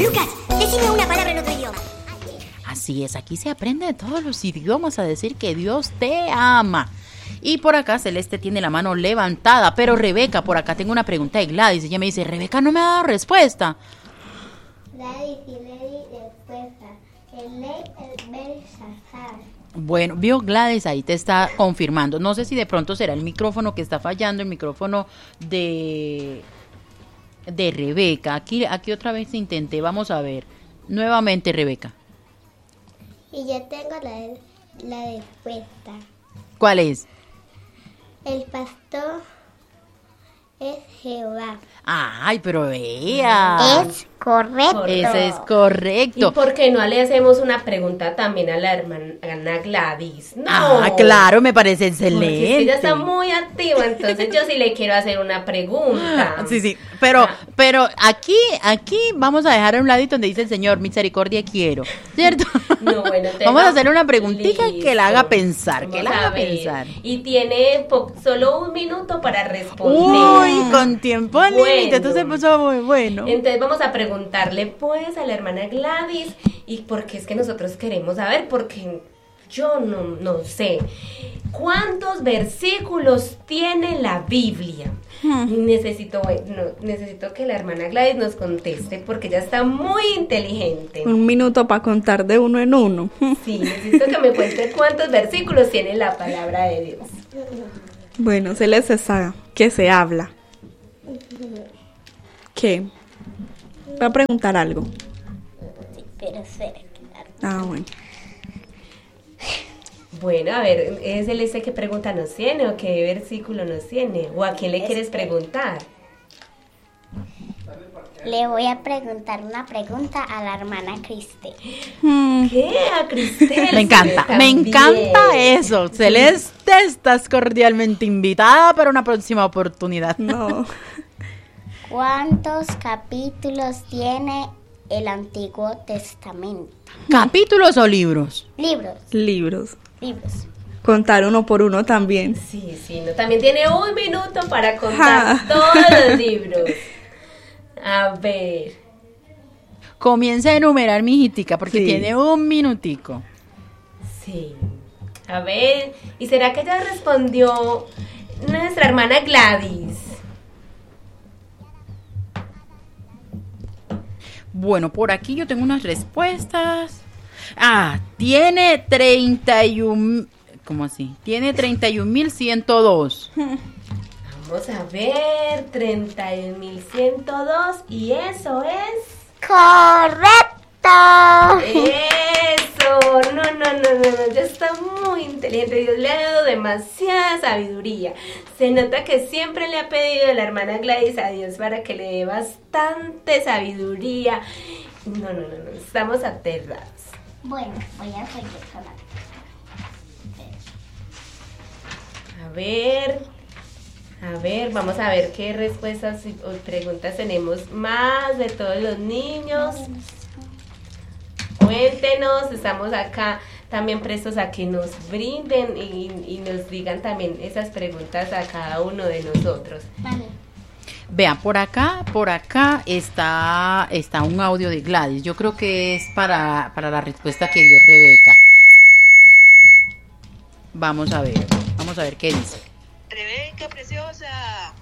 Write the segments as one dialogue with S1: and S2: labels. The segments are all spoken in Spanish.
S1: Lucas, decime una palabra en otro idioma.
S2: Así es, aquí se aprende de todos los idiomas a decir que Dios te ama. Y por acá Celeste tiene la mano levantada, pero Rebeca, por acá tengo una pregunta de Gladys. Ella me dice, Rebeca no me ha dado respuesta.
S3: Gladys y Lady respuesta. El ley el Belshazzar.
S2: Bueno, vio Gladys, ahí te está confirmando. No sé si de pronto será el micrófono que está fallando, el micrófono de Rebeca. Aquí otra vez intenté, vamos a ver. Nuevamente, Rebeca.
S3: Y yo tengo la respuesta.
S2: ¿Cuál es?
S3: El pastor es Jehová.
S2: Ay, pero vea.
S3: Es correcto.
S2: Ese es correcto.
S4: ¿Y por qué no le hacemos una pregunta también a la hermana Gladys? No.
S2: Ah, claro, me parece
S4: Porque es
S2: excelente.
S4: que ella está muy activa, entonces yo sí le quiero hacer una pregunta.
S2: Sí, pero aquí vamos a dejar a un ladito donde dice el Señor, misericordia quiero, ¿cierto?
S4: No, bueno, entonces
S2: vamos a hacerle una preguntita que la haga
S4: listo.
S2: pensar, que la
S4: Vamos a
S2: haga
S4: ver.
S2: pensar.
S4: Y tiene solo 1 minuto para responder.
S2: Uy, con tiempo límite,
S4: Bueno.
S2: entonces puso muy bueno.
S4: Entonces vamos a preguntarle pues a la hermana Gladys y porque es que nosotros queremos saber, porque yo no sé cuántos versículos tiene la Biblia. Necesito que la hermana Gladys nos conteste porque ella está muy inteligente.
S5: 1 minuto para contar de uno en uno.
S4: Sí, necesito que me cuente cuántos versículos tiene la palabra de Dios.
S5: Bueno, se les sabe que se habla. ¿Qué? Va a preguntar algo.
S3: Pero espera.
S5: Ah, bueno.
S4: Bueno, a ver, ¿es el ese que pregunta nos tiene o qué versículo nos tiene? ¿O a quién le quieres preguntar?
S3: Le voy a preguntar una pregunta a la hermana Cristel.
S4: ¿Qué? A Cristel.
S2: Me encanta eso. Celeste, estás cordialmente invitada para una próxima oportunidad.
S5: No.
S3: ¿Cuántos capítulos tiene el Antiguo Testamento?
S2: ¿Capítulos o libros?
S3: Libros.
S5: Libros. Contar uno por uno también.
S4: Sí, no, también tiene 1 minuto para contar todos los libros. A ver.
S2: Comienza a enumerar, mi hijitica, porque
S5: Sí.
S2: tiene 1 minutico.
S4: Sí. A ver, ¿y será que ya respondió nuestra hermana Gladys?
S2: Bueno, por aquí yo tengo unas respuestas. Tiene 31... ¿Cómo así? Tiene 31.102.
S4: Vamos a ver, 31.102 y eso es...
S3: ¡Correcto!
S4: Eso, no, ya está muy inteligente, Dios le ha dado demasiada sabiduría. Se nota que siempre le ha pedido a la hermana Gladys a Dios para que le dé bastante sabiduría. No, estamos aterrados.
S3: Bueno, voy a seguir con la...
S4: A ver, vamos a ver qué respuestas o preguntas tenemos más de todos los niños. Cuéntenos, estamos acá también prestos a que nos brinden y nos digan también esas preguntas a cada uno de nosotros.
S3: Vale.
S2: Vean, por acá está un audio de Gladys. Yo creo que es para la respuesta que dio Rebeca. Vamos a ver qué dice.
S6: Rebeca, preciosa.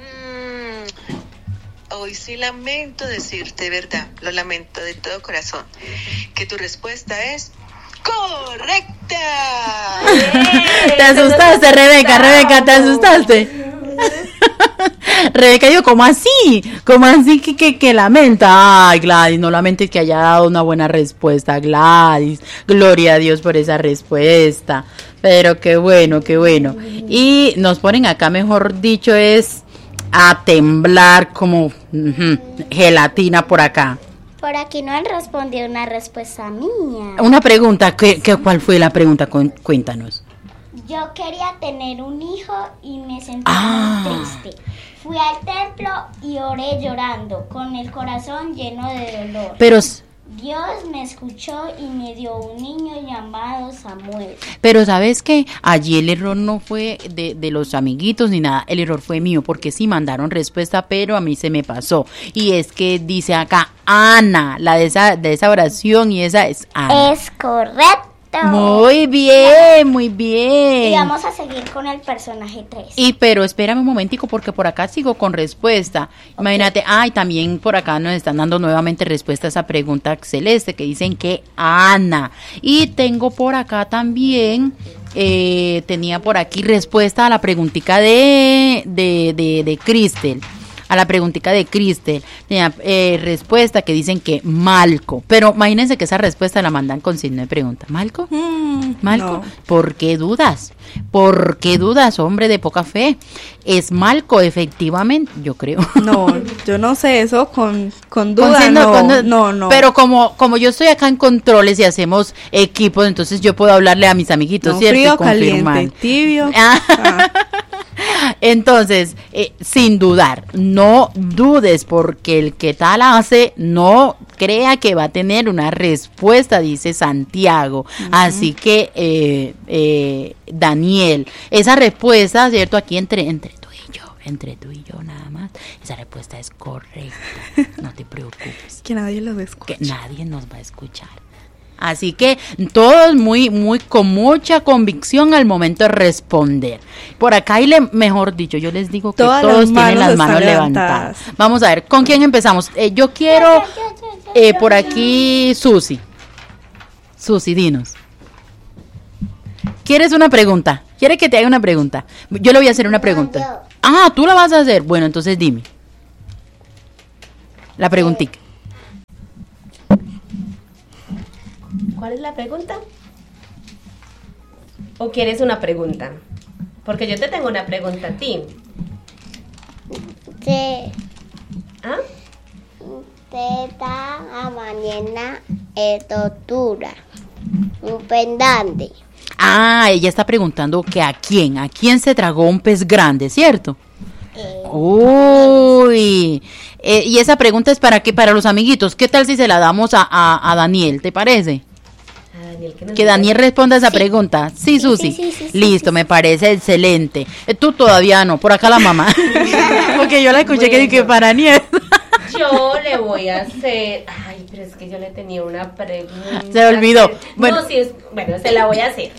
S6: Hoy sí lamento decirte, ¿verdad? Lo lamento de todo corazón. Que tu respuesta es correcta.
S2: Te asustaste, Rebeca, te asustaste. Rebeca dijo, ¿cómo así? ¿Cómo así que lamenta? Ay, Gladys, no lamentes que haya dado una buena respuesta, Gladys. Gloria a Dios por esa respuesta. Pero qué bueno. Y nos ponen acá, mejor dicho, es a temblar como gelatina por acá.
S3: Por aquí no han respondido una respuesta mía.
S2: Una pregunta, ¿cuál fue la pregunta? Cuéntanos.
S3: Yo quería tener un hijo y me sentí muy triste. Fui al templo y oré llorando, con el corazón lleno de dolor.
S2: Pero
S3: Dios me escuchó y me dio un niño llamado Samuel.
S2: Pero ¿sabes qué? Allí el error no fue de los amiguitos ni nada, el error fue mío, porque sí mandaron respuesta, pero a mí se me pasó. Y es que dice acá, Ana, la de esa oración, y esa es Ana.
S3: Es correcto.
S2: Muy bien, muy bien.
S3: Y vamos a seguir con el personaje 3.
S2: Pero espérame un momentico, porque por acá sigo con respuesta. Imagínate, y también por acá nos están dando nuevamente respuesta a esa pregunta celeste, que dicen que Ana. Y tengo por acá también, tenía por aquí respuesta a la preguntica de Cristel. A la preguntita de Cristel, tenía respuesta que dicen que Malco, pero imagínense que esa respuesta la mandan con signo de pregunta. ¿Malco? ¿Malco?
S5: No.
S2: ¿Por qué dudas? ¿Por qué dudas, hombre de poca fe? Es Malco, efectivamente, yo creo.
S5: No, yo no sé eso con duda, no.
S2: Pero como yo estoy acá en controles y hacemos equipos, entonces yo puedo hablarle a mis amiguitos,
S5: No,
S2: ¿cierto?
S5: frío,
S2: Y confirmar.
S5: caliente, tibio.
S2: Entonces, sin dudar, no dudes, porque el que tal hace, no crea que va a tener una respuesta, dice Santiago. Así que, Daniel, esa respuesta, ¿cierto? Aquí entre tú y yo nada más, esa respuesta es correcta. No te preocupes.
S5: Que nadie lo escuche.
S2: Que nadie nos va a escuchar. Así que todos con mucha convicción al momento de responder. Por acá mejor dicho, yo les digo que todos tienen las manos levantadas. Vamos a ver, ¿con quién empezamos? Yo quiero por aquí Susi. Susi, dinos. ¿Quieres una pregunta? ¿Quiere que te haga una pregunta? Yo le voy a hacer una pregunta. ¿Tú la vas a hacer? Bueno, entonces dime. La preguntita.
S4: ¿Cuál es la pregunta? ¿O quieres una pregunta? Porque yo te tengo una pregunta a ti.
S3: Te
S4: ¿Ah?
S3: da a mañana tortura. Un pendante.
S2: Ella está preguntando que a quién se tragó un pez grande, ¿cierto? Uy, y esa pregunta es para qué, para los amiguitos. ¿Qué tal si se la damos a Daniel? ¿Te parece? Que Daniel responda a esa pregunta. Sí, Susi.
S3: Sí,
S2: Listo, me parece excelente. Tú todavía no, por acá la mamá. Porque yo la escuché que dije para Daniel.
S4: Yo le voy a hacer. Ay, pero es que yo le tenía una pregunta.
S2: Se olvidó. Bueno.
S4: No, sí, bueno, se la voy a hacer.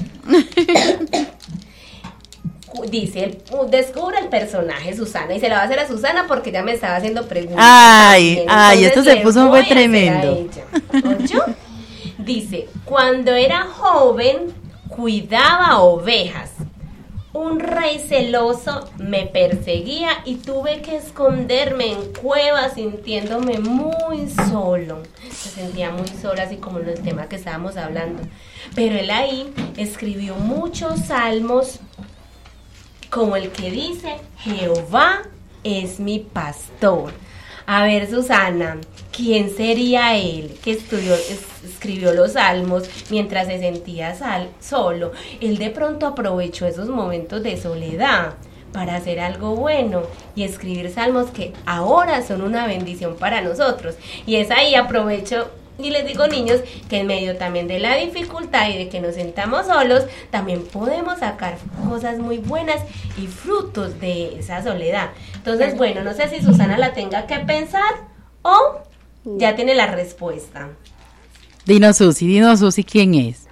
S4: Dice, descubre el personaje Susana, y se la va a hacer a Susana porque ya me estaba haciendo preguntas.
S2: Ay, esto se
S4: le
S2: puso
S4: voy
S2: muy tremendo.
S4: a ella. ¿Oyó? Dice, cuando era joven cuidaba ovejas. Un rey celoso me perseguía y tuve que esconderme en cuevas sintiéndome muy solo. Se sentía muy sola, así como en el tema que estábamos hablando. Pero él ahí escribió muchos salmos, como el que dice, Jehová es mi pastor. A ver, Susana, ¿quién sería él que escribió los salmos mientras se sentía solo? Él de pronto aprovechó esos momentos de soledad para hacer algo bueno y escribir salmos que ahora son una bendición para nosotros. Y es ahí aprovecho y les digo, niños, que en medio también de la dificultad y de que nos sentamos solos, también podemos sacar cosas muy buenas y frutos de esa soledad. Entonces, bueno, no sé si Susana la tenga que pensar o ya tiene la respuesta.
S2: Dinos Susi, ¿quién es?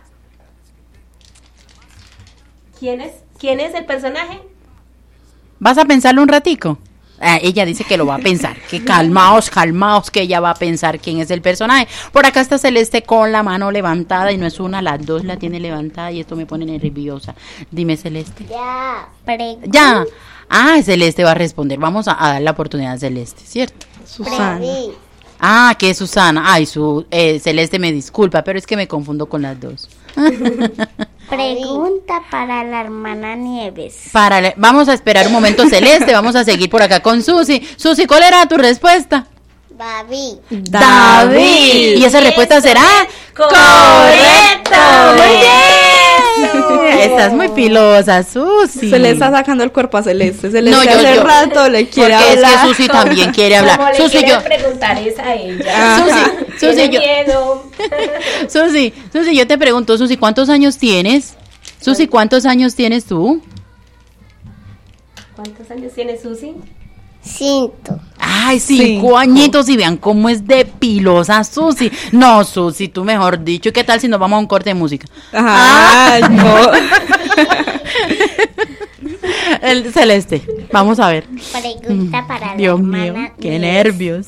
S4: ¿Quién es el personaje?
S2: ¿Vas a pensarlo un ratico? Ella dice que lo va a pensar, que calmaos, que ella va a pensar quién es el personaje. Por acá está Celeste con la mano levantada, y no es una, las dos la tiene levantada, y esto me pone nerviosa. Dime, Celeste.
S3: Ya.
S2: Celeste va a responder. Vamos a dar la oportunidad a Celeste, ¿cierto?
S5: Susana.
S2: Que es Susana. Celeste, me disculpa, pero es que me confundo con las dos.
S3: Pregunta para la hermana Nieves.
S2: Vamos a esperar un momento, Celeste. Vamos a seguir por acá con Susi. Susi, ¿cuál era tu respuesta?
S5: David.
S2: ¿Y esa respuesta será?
S4: ¡Correcto!
S2: ¡Muy bien! estás muy pilosa, Susi.
S5: Se le está sacando el cuerpo a Celeste. Celeste
S2: No,
S5: hace
S2: yo-
S5: rato le quiere
S2: Porque es
S5: hablar.
S2: que Susi también quiere hablar.
S4: Como le
S2: Susi,
S4: quiere
S2: yo,
S4: preguntar es a ella.
S5: Ajá.
S2: Susi,
S4: Tiene
S2: yo,
S4: miedo.
S2: Susi, yo te pregunto, Susi, ¿cuántos años tienes? Susi, ¿cuántos años tienes tú?
S4: ¿Cuántos años tiene Susi?
S3: 5.
S2: Ay, 5
S5: 5.
S2: añitos y vean cómo es de pilosa Susi. No, Susi, tú mejor dicho, ¿qué tal si nos vamos a un corte de música?
S5: Ay, no.
S2: El Celeste, vamos a ver.
S3: Pregunta para la
S2: Dios mío,
S3: hermana
S2: qué
S3: Nieves.
S2: nervios.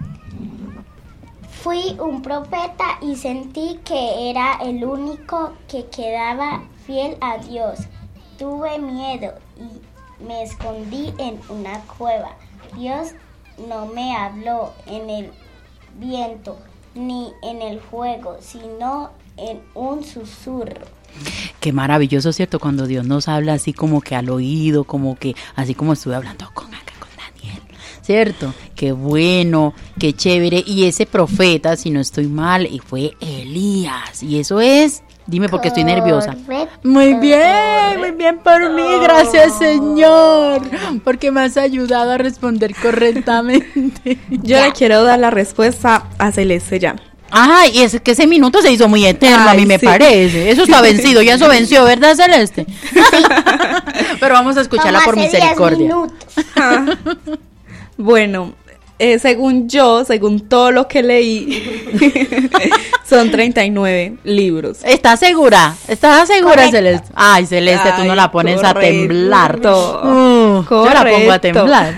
S3: Fui un profeta y sentí que era el único que quedaba fiel a Dios. Tuve miedo y me escondí en una cueva. Dios no me habló en el viento ni en el fuego, sino en un susurro.
S2: Qué maravilloso, ¿cierto? Cuando Dios nos habla así como que al oído, como que así como estuve hablando con Daniel, ¿cierto? Qué bueno, qué chévere. Y ese profeta, si no estoy mal, y fue Elías. Y eso es, dime porque estoy nerviosa.
S3: Correcto.
S2: Muy bien por mí, gracias Señor, porque me has ayudado a responder correctamente.
S5: Yo le quiero dar la respuesta a Celeste ya.
S2: Ay, y es que ese minuto se hizo muy eterno, a
S5: Ay,
S2: mí me
S5: sí.
S2: parece. Eso está vencido, ya eso venció, ¿verdad, Celeste? Pero vamos a escucharla por
S3: Como hace 10
S2: misericordia.
S3: minutos.
S5: Bueno, según todo lo que leí, son 39 libros.
S2: ¿Estás segura? ¿Estás segura,
S3: Correcto.
S2: Celeste? Ay, Celeste, tú no
S5: Ay,
S2: la pones a temblar.
S5: correcto.
S2: Yo la pongo a
S5: Correcto.
S2: temblar.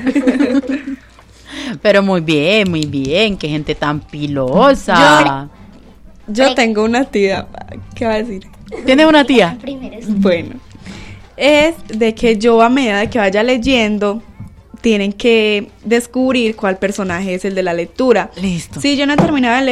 S2: Pero muy bien, qué gente tan pilosa.
S5: Yo tengo una tía. ¿Qué va a decir?
S2: ¿Tiene una tía?
S3: Primero es
S5: Bueno, es de que yo a medida de que vaya leyendo, tienen que descubrir cuál personaje es el de la lectura.
S2: Listo.
S5: Si yo no he terminado de leer